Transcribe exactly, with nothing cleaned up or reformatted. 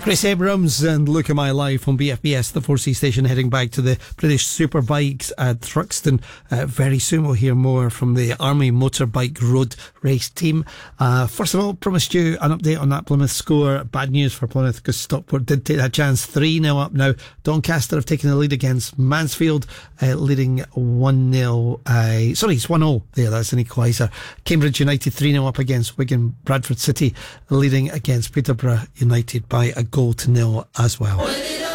Chris Abrams and Look at My Life on B F B S, the four C station, heading back to the British Superbikes at Thruxton. Uh, very soon we'll hear more from the Army Motorbike Road Race team. Uh, first of all, promised you an update on that Plymouth score. Bad news for Plymouth because Stockport did take that chance. three nil up now. Doncaster have taken the lead against Mansfield, uh, leading one nil. Uh, sorry, it's one nil there. That's an equaliser. Cambridge United three nil up against Wigan. Bradford City leading against Peterborough United by a goal to nil as well.